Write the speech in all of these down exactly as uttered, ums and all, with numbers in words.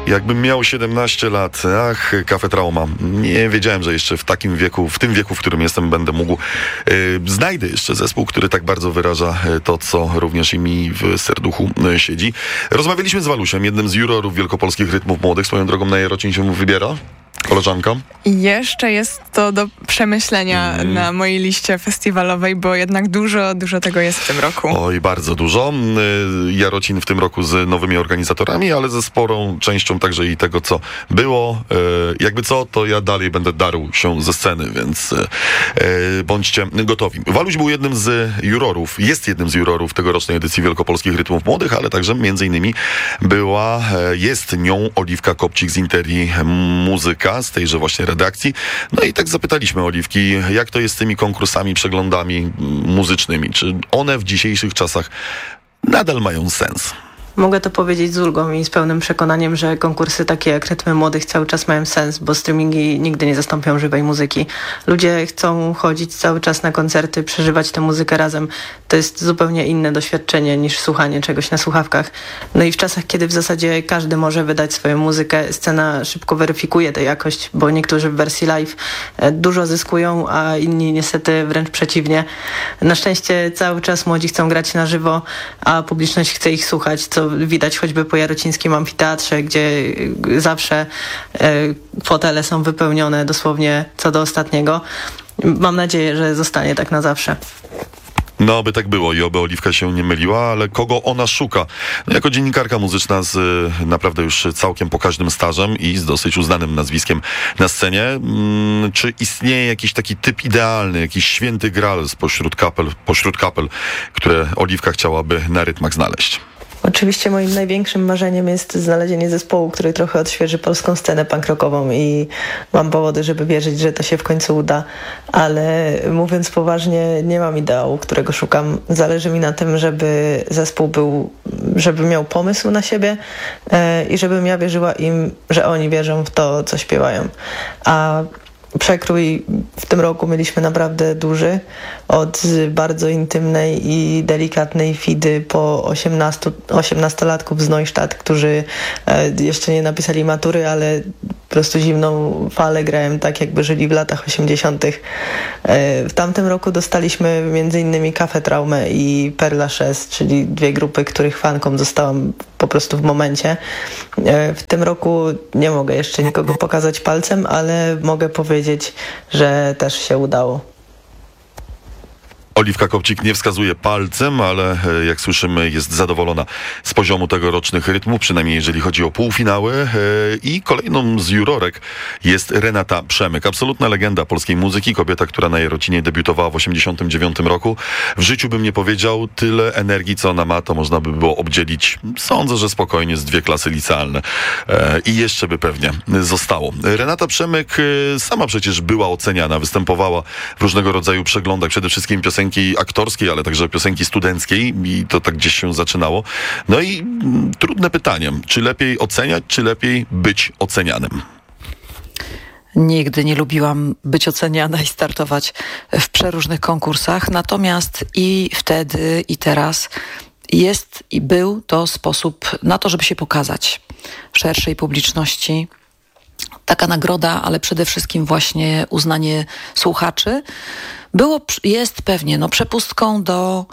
Jakbym miał siedemnaście lat, ach, Cafe Trauma. Nie wiedziałem, że jeszcze w takim wieku, w tym wieku, w którym jestem, będę mógł, yy, znajdę jeszcze zespół, który tak bardzo wyraża to, co również i mi w serduchu yy, siedzi. Rozmawialiśmy z Walusiem, jednym z jurorów Wielkopolskich Rytmów Młodych. Swoją drogą na Jarocin się wybiera? Koleżanka? Jeszcze jest to do przemyślenia mm. na mojej liście festiwalowej, bo jednak dużo, dużo tego jest w tym roku. Oj, bardzo dużo. Jarocin w tym roku z nowymi organizatorami, ale ze sporą częścią także i tego, co było. Jakby co, to ja dalej będę darł się ze sceny, więc bądźcie gotowi. Waluś był jednym z jurorów, jest jednym z jurorów tegorocznej edycji Wielkopolskich Rytmów Młodych, ale także między innymi była, jest nią Oliwka Kopcik z Interii Muzyka, z tejże właśnie redakcji. No i tak zapytaliśmy Oliwki, jak to jest z tymi konkursami, przeglądami muzycznymi? Czy one w dzisiejszych czasach nadal mają sens? Mogę to powiedzieć z ulgą i z pełnym przekonaniem, że konkursy takie jak Rytmy Młodych cały czas mają sens, bo streamingi nigdy nie zastąpią żywej muzyki. Ludzie chcą chodzić cały czas na koncerty, przeżywać tę muzykę razem. To jest zupełnie inne doświadczenie niż słuchanie czegoś na słuchawkach. No i w czasach, kiedy w zasadzie każdy może wydać swoją muzykę, scena szybko weryfikuje tę jakość, bo niektórzy w wersji live dużo zyskują, a inni niestety wręcz przeciwnie. Na szczęście cały czas młodzi chcą grać na żywo, a publiczność chce ich słuchać, co widać choćby po Jarocińskim Amfiteatrze, gdzie zawsze e, fotele są wypełnione dosłownie co do ostatniego. Mam nadzieję, że zostanie tak na zawsze. No, oby tak było i oby Oliwka się nie myliła, ale kogo ona szuka? No, jako dziennikarka muzyczna z y, naprawdę już całkiem pokaźnym stażem i z dosyć uznanym nazwiskiem na scenie, mm, czy istnieje jakiś taki typ idealny, jakiś święty graal spośród kapel, pośród kapel, które Oliwka chciałaby na rytmach znaleźć? Oczywiście moim największym marzeniem jest znalezienie zespołu, który trochę odświeży polską scenę punk rockową i mam powody, żeby wierzyć, że to się w końcu uda, ale mówiąc poważnie, nie mam ideału, którego szukam. Zależy mi na tym, żeby zespół był, żeby miał pomysł na siebie e, i żebym ja wierzyła im, że oni wierzą w to, co śpiewają. A przekrój w tym roku mieliśmy naprawdę duży, od bardzo intymnej i delikatnej fidy po osiemnastolatków z Neustadt, którzy jeszcze nie napisali matury, ale po prostu zimną falę grałem tak, jakby żyli w latach osiemdziesiątych. W tamtym roku dostaliśmy między innymi Cafe Traumę i Père Lachaise, czyli dwie grupy, których fanką zostałam po prostu w momencie. W tym roku nie mogę jeszcze nikogo pokazać palcem, ale mogę powiedzieć, że też się udało. Oliwka Kopcik nie wskazuje palcem, ale jak słyszymy jest zadowolona z poziomu tegorocznych rytmów, przynajmniej jeżeli chodzi o półfinały. I kolejną z jurorek jest Renata Przemyk. Absolutna legenda polskiej muzyki, kobieta, która na Jarocinie debiutowała w osiemdziesiątym dziewiątym roku. W życiu bym nie powiedział, tyle energii, co ona ma, to można by było obdzielić, sądzę, że spokojnie z dwie klasy licealne. I jeszcze by pewnie zostało. Renata Przemyk sama przecież była oceniana, występowała w różnego rodzaju przeglądach, przede wszystkim piosenki aktorskiej, ale także piosenki studenckiej i to tak gdzieś się zaczynało. No i mm, trudne pytanie, czy lepiej oceniać, czy lepiej być ocenianym? Nigdy nie lubiłam być oceniana i startować w przeróżnych konkursach, natomiast i wtedy, i teraz jest i był to sposób na to, żeby się pokazać szerszej publiczności. Taka nagroda, ale przede wszystkim właśnie uznanie słuchaczy było, jest pewnie no, przepustką do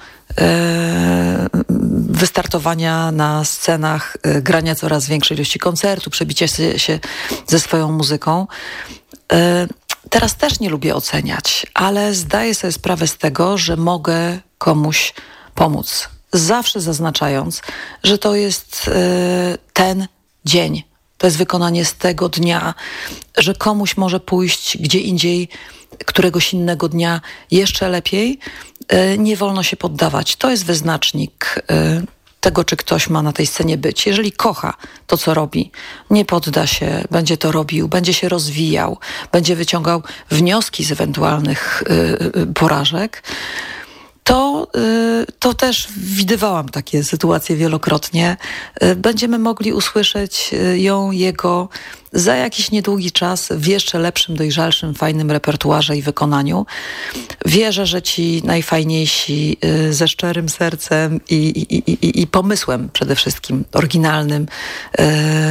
e, wystartowania na scenach, e, grania coraz większej ilości koncertów, przebicia się, się ze swoją muzyką. E, teraz też nie lubię oceniać, ale zdaję sobie sprawę z tego, że mogę komuś pomóc. Zawsze zaznaczając, że to jest e, ten dzień. To jest wykonanie z tego dnia, że komuś może pójść gdzie indziej, któregoś innego dnia jeszcze lepiej. Nie wolno się poddawać. To jest wyznacznik tego, czy ktoś ma na tej scenie być. Jeżeli kocha to, co robi, nie podda się, będzie to robił, będzie się rozwijał, będzie wyciągał wnioski z ewentualnych porażek, to, to też widywałam takie sytuacje wielokrotnie. Będziemy mogli usłyszeć ją, jego za jakiś niedługi czas w jeszcze lepszym, dojrzalszym, fajnym repertuarze i wykonaniu. Wierzę, że ci najfajniejsi ze szczerym sercem i, i, i, i pomysłem przede wszystkim oryginalnym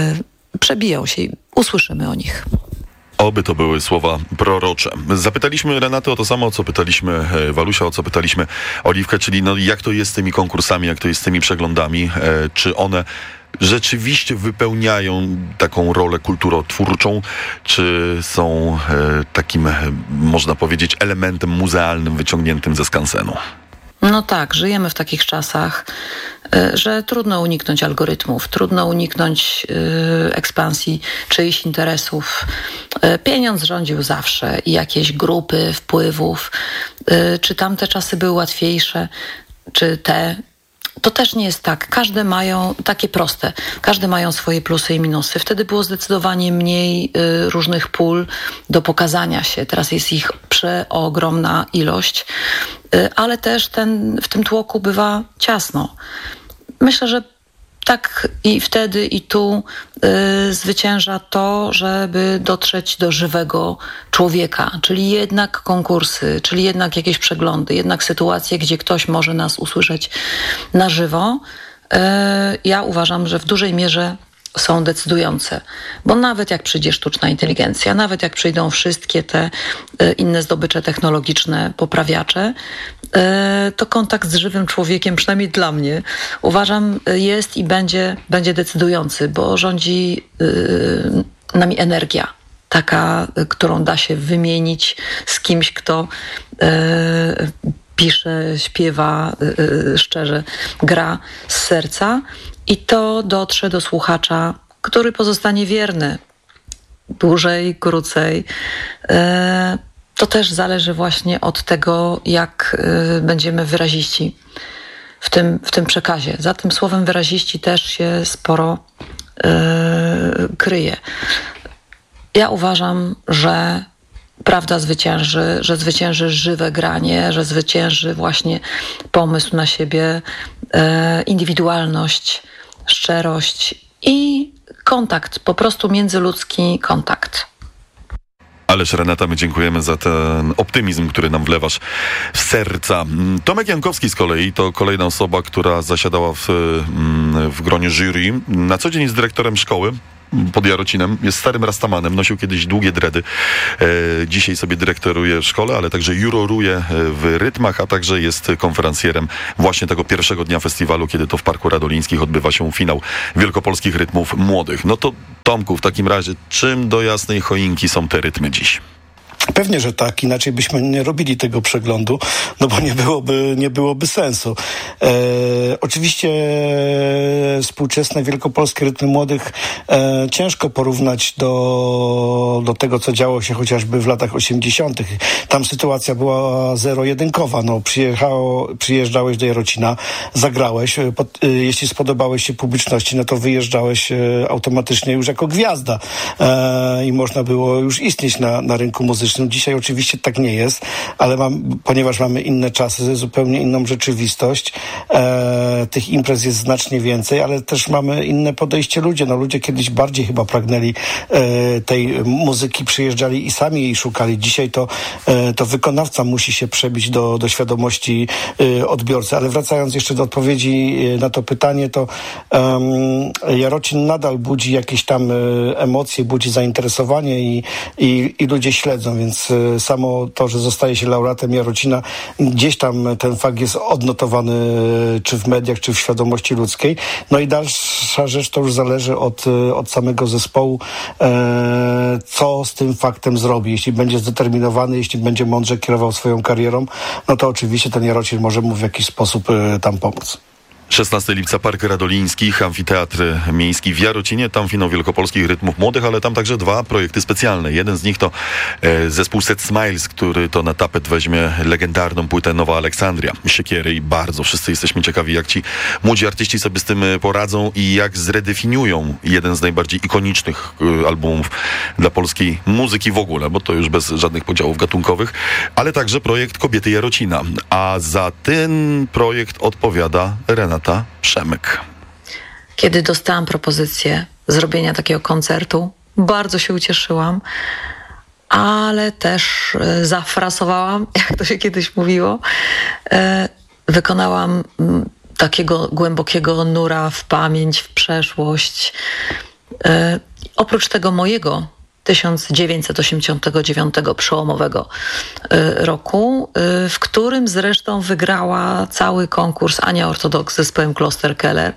przebiją się i usłyszymy o nich. Oby to były słowa prorocze. Zapytaliśmy Renatę o to samo, o co pytaliśmy Walusia, o co pytaliśmy Oliwkę, czyli no jak to jest z tymi konkursami, jak to jest z tymi przeglądami, czy one rzeczywiście wypełniają taką rolę kulturotwórczą, czy są takim, można powiedzieć, elementem muzealnym wyciągniętym ze skansenu? No tak, żyjemy w takich czasach, że trudno uniknąć algorytmów, trudno uniknąć y, ekspansji czyichś interesów. Y, pieniądz rządził zawsze i jakieś grupy wpływów. Y, czy tamte czasy były łatwiejsze, czy te? To też nie jest tak. Każde mają takie proste. Każde mają swoje plusy i minusy. Wtedy było zdecydowanie mniej y, różnych pól do pokazania się. Teraz jest ich przeogromna ilość, y, ale też ten, w tym tłoku bywa ciasno. Myślę, że tak i wtedy i tu y, zwycięża to, żeby dotrzeć do żywego człowieka, czyli jednak konkursy, czyli jednak jakieś przeglądy, jednak sytuacje, gdzie ktoś może nas usłyszeć na żywo. Y, ja uważam, że w dużej mierze są decydujące, bo nawet jak przyjdzie sztuczna inteligencja, nawet jak przyjdą wszystkie te y, inne zdobycze technologiczne, poprawiacze, y, to kontakt z żywym człowiekiem, przynajmniej dla mnie, uważam, jest i będzie, będzie decydujący, bo rządzi y, nami energia, taka, y, którą da się wymienić z kimś, kto y, pisze, śpiewa, y, y, szczerze gra z serca. I to dotrze do słuchacza, który pozostanie wierny dłużej, krócej. To też zależy właśnie od tego, jak będziemy wyraziści w tym, w tym przekazie. Za tym słowem wyraziści też się sporo kryje. Ja uważam, że prawda zwycięży, że zwycięży żywe granie, że zwycięży właśnie pomysł na siebie, indywidualność, szczerość i kontakt, po prostu międzyludzki kontakt. Ależ Renata, my dziękujemy za ten optymizm, który nam wlewasz w serca. Tomek Jankowski z kolei to kolejna osoba, która zasiadała w, w gronie jury. Na co dzień jest dyrektorem szkoły pod Jarocinem, jest starym rastamanem, nosił kiedyś długie dredy. E, dzisiaj sobie dyrektoruje w szkole, ale także juroruje w rytmach, a także jest konferencjerem właśnie tego pierwszego dnia festiwalu, kiedy to w Parku Radolińskich odbywa się finał Wielkopolskich Rytmów Młodych. No to Tomku, w takim razie, czym do jasnej choinki są te rytmy dziś? Pewnie, że tak, inaczej byśmy nie robili tego przeglądu, no bo nie byłoby, nie byłoby sensu. E, oczywiście współczesne wielkopolskie rytmy młodych e, ciężko porównać do, do tego, co działo się chociażby w latach osiemdziesiątych. Tam sytuacja była zero-jedynkowa. No, przyjechało, przyjeżdżałeś do Jarocina, zagrałeś, pod, e, jeśli spodobałeś się publiczności, no to wyjeżdżałeś e, automatycznie już jako gwiazda e, i można było już istnieć na, na rynku muzycznym. Dzisiaj oczywiście tak nie jest, ale mam, ponieważ mamy inne czasy, zupełnie inną rzeczywistość, e, tych imprez jest znacznie więcej, ale też mamy inne podejście ludzie. No ludzie kiedyś bardziej chyba pragnęli e, tej muzyki, przyjeżdżali i sami jej szukali. Dzisiaj to, e, to wykonawca musi się przebić do, do świadomości e, odbiorcy. Ale wracając jeszcze do odpowiedzi na to pytanie, to e, Jarocin nadal budzi jakieś tam e, emocje, budzi zainteresowanie i, i, i ludzie śledzą, więc samo to, że zostaje się laureatem Jarocina, gdzieś tam ten fakt jest odnotowany czy w mediach, czy w świadomości ludzkiej. No i dalsza rzecz to już zależy od, od samego zespołu, e, co z tym faktem zrobi. Jeśli będzie zdeterminowany, jeśli będzie mądrze kierował swoją karierą, no to oczywiście ten Jarocin może mu w jakiś sposób e, tam pomóc. szesnastego lipca Park Radoliński, Amfiteatr Miejski w Jarocinie, tam finał Wielkopolskich Rytmów Młodych, ale tam także dwa projekty specjalne. Jeden z nich to e, zespół Set Smiles, który to na tapet weźmie legendarną płytę Nowa Aleksandria, Siekiery i bardzo wszyscy jesteśmy ciekawi, jak ci młodzi artyści sobie z tym poradzą i jak zredefiniują jeden z najbardziej ikonicznych e, albumów dla polskiej muzyki w ogóle, bo to już bez żadnych podziałów gatunkowych, ale także projekt Kobiety Jarocina. A za ten projekt odpowiada Renata Przemyk. Kiedy dostałam propozycję zrobienia takiego koncertu, bardzo się ucieszyłam, ale też e, zafrasowałam, jak to się kiedyś mówiło. E, wykonałam m, takiego głębokiego nura w pamięć, w przeszłość. E, oprócz tego mojego tysiąc dziewięćset osiemdziesiątego dziewiątego przełomowego roku, w którym zresztą wygrała cały konkurs Ania Ortodoks z zespołem Kloster Keller.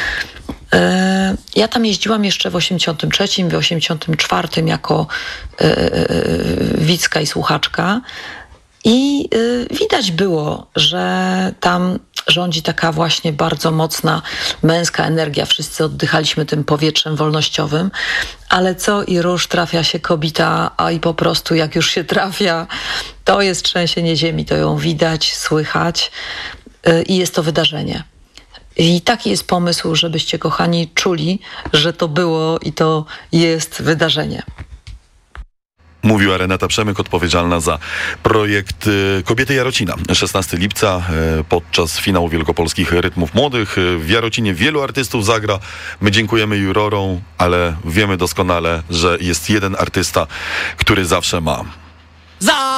Ja tam jeździłam jeszcze w osiemdziesiątym trzecim, w osiemdziesiątym czwartym jako widzka i słuchaczka i widać było, że tam rządzi taka właśnie bardzo mocna męska energia. Wszyscy oddychaliśmy tym powietrzem wolnościowym, ale co i róż trafia się kobieta, a i po prostu jak już się trafia, to jest trzęsienie ziemi, to ją widać, słychać i jest to wydarzenie. I taki jest pomysł, żebyście, kochani, czuli, że to było i to jest wydarzenie. Mówiła Renata Przemyk, odpowiedzialna za projekt Kobiety Jarocina. szesnastego lipca podczas finału Wielkopolskich Rytmów Młodych. W Jarocinie wielu artystów zagra. My dziękujemy jurorom, ale wiemy doskonale, że jest jeden artysta, który zawsze ma. Za